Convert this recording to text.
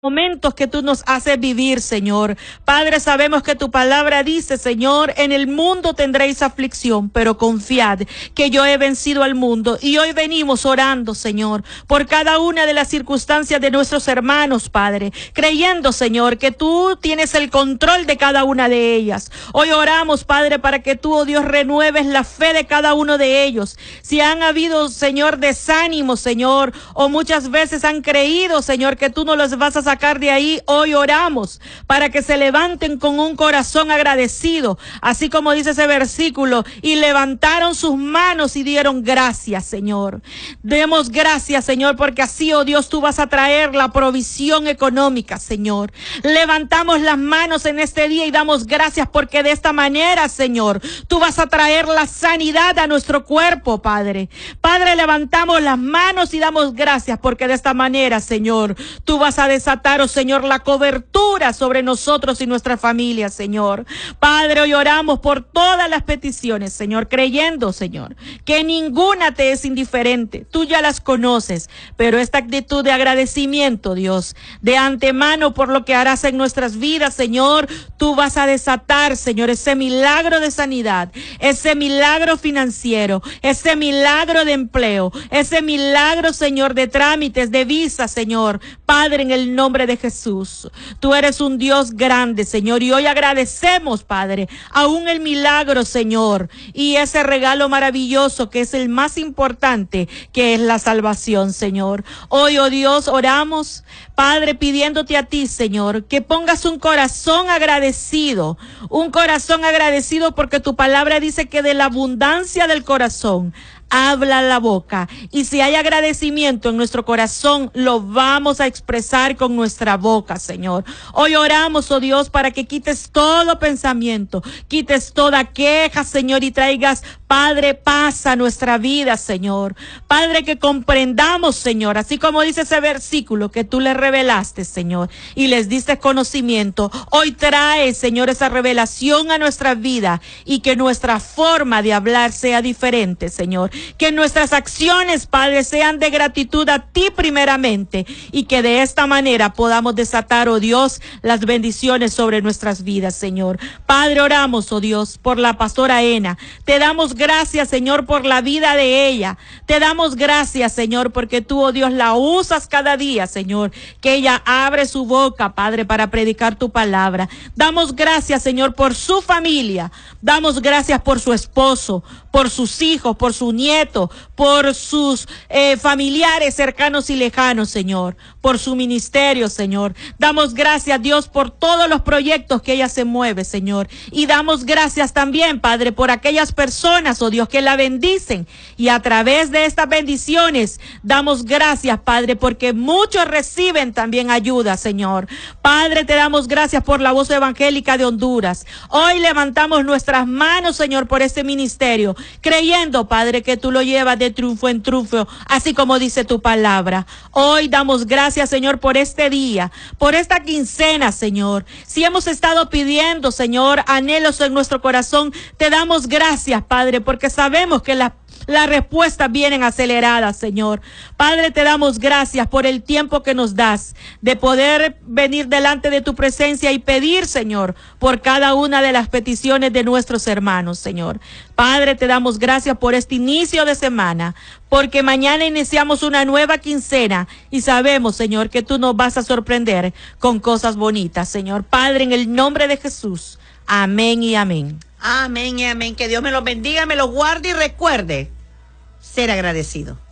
momentos que tú nos haces vivir, Señor. Padre, sabemos que tu palabra dice, Señor, en el mundo tendréis aflicción, pero confiad que yo he vencido al mundo. Y hoy venimos orando, Señor, por cada una de las circunstancias de nuestros hermanos, Padre, creyendo, Señor, que tú tienes el control de cada una de ellas. Hoy oramos, Padre, para que tú, oh Dios, renueves la fe de cada uno de ellos. Si han habido, Señor, desánimo, Señor, o muchas veces han creído, Señor, que tú no los vas a sacar de ahí, hoy oramos para que se levanten con un corazón agradecido, así como dice ese versículo, y levantaron sus manos y dieron gracias, Señor. Demos gracias, Señor, porque así, oh Dios, tú vas a traer la provisión económica, Señor. Levantamos las manos en este día y damos gracias porque de esta manera, Señor, tú vas a traer la sanidad a nuestro cuerpo, Padre. Padre, levantamos las manos y damos gracias porque de esta manera, Señor, tú vas a desatar, oh Señor, la cobertura sobre nosotros y nuestra familia, Señor. Padre, hoy oramos por todas las peticiones, Señor, creyendo, Señor, que ninguna te es indiferente. Tú ya las conoces, pero esta actitud de agradecimiento, Dios, de antemano por lo que harás en nuestras vidas, Señor, tú vas a desatar, Señor, ese milagro de sanidad, ese milagro financiero, ese milagro de empleo, ese milagro, Señor, de trámites, de visa, Señor. Padre, en el nombre de Jesús, tú eres un Dios grande, Señor, y hoy agradecemos, Padre, aún el milagro, Señor, y ese regalo maravilloso que es el más importante, que es la salvación, Señor. Hoy, oh Dios, oramos, Padre, pidiéndote a ti, Señor, que pongas un corazón agradecido porque tu palabra dice que de la abundancia del corazón habla la boca, y si hay agradecimiento en nuestro corazón, lo vamos a expresar con nuestra boca, Señor. Hoy oramos, oh Dios, para que quites todo pensamiento, quites toda queja, Señor, y traigas, Padre, paz a nuestra vida, Señor. Padre, que comprendamos, Señor, así como dice ese versículo que tú les revelaste, Señor, y les diste conocimiento. Hoy trae, Señor, esa revelación a nuestra vida y que nuestra forma de hablar sea diferente, Señor. Que nuestras acciones, Padre, sean de gratitud a ti primeramente, y que de esta manera podamos desatar, oh Dios, las bendiciones sobre nuestras vidas, Señor. Padre, oramos, oh Dios, por la pastora Ena. Te damos gracias, Señor, por la vida de ella. Te damos gracias, Señor, porque tú, oh Dios, la usas cada día, Señor, que ella abre su boca, Padre, para predicar tu palabra. Damos gracias, Señor, por su familia. Damos gracias por su esposo, por sus hijos, por su nieto, por sus familiares cercanos y lejanos, Señor, por su ministerio, Señor. Damos gracias, Dios, por todos los proyectos que ella se mueve, Señor. Y damos gracias también, Padre, por aquellas personas, oh Dios, que la bendicen. Y a través de estas bendiciones, damos gracias, Padre, porque muchos reciben también ayuda, Señor. Padre, te damos gracias por la Voz Evangélica de Honduras. Hoy levantamos nuestras manos, Señor, por este ministerio, creyendo, Padre, que tú lo llevas de triunfo en triunfo, así como dice tu palabra. Hoy damos gracias, Señor, por este día, por esta quincena, Señor. Si hemos estado pidiendo, Señor, anhelos en nuestro corazón, te damos gracias, Padre, porque sabemos que las respuestas vienen aceleradas, Señor. Padre, te damos gracias por el tiempo que nos das de poder venir delante de tu presencia y pedir, Señor, por cada una de las peticiones de nuestros hermanos, Señor. Padre, te damos gracias por este inicio de semana, porque mañana iniciamos una nueva quincena y sabemos, Señor, que tú nos vas a sorprender con cosas bonitas, Señor. Padre, en el nombre de Jesús. Amén y amén. Amén y amén. Que Dios me los bendiga, me los guarde y recuerde ser agradecido.